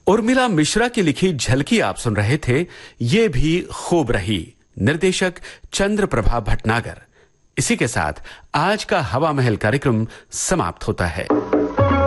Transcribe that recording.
उर्मिला मिश्रा की लिखी झलकी आप सुन रहे थे। ये भी खूब रही, निर्देशक चंद्रप्रभा भटनागर। इसी के साथ आज का हवा महल कार्यक्रम समाप्त होता है।